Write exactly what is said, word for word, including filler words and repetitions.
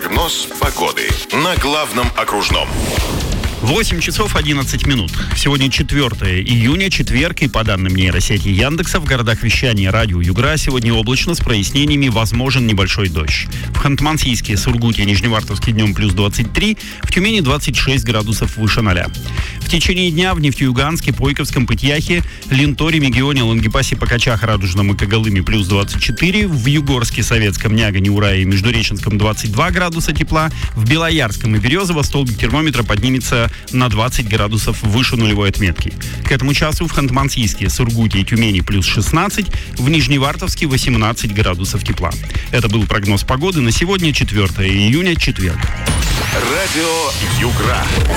Прогноз погоды на главном окружном. восемь часов одиннадцать минут. Сегодня четвёртое июня, четверг, и по данным нейросети Яндекса, в городах вещания радио Югра сегодня облачно, с прояснениями, возможен небольшой дождь. В Ханты-Мансийске, Сургуте и Нижневартовске днем плюс двадцать три, в Тюмени двадцать шесть градусов выше ноля. В течение дня в Нефтеюганске, Пойковском, Пытьяхе, Ленторе, Мегионе, Лангепасе, Покачах, Радужном и Когалыме плюс двадцать четыре, в Югорске, Советском, Нягане, Урае и Междуреченском двадцать два градуса тепла, в Белоярском и Березово столбик термометра поднимется на двадцать градусов выше нулевой отметки. К этому часу в Ханты-Мансийске, Сургуте и Тюмени плюс шестнадцать, в Нижневартовске восемнадцать градусов тепла. Это был прогноз погоды на сегодня, четвёртое июня, четверг. Радио Югра.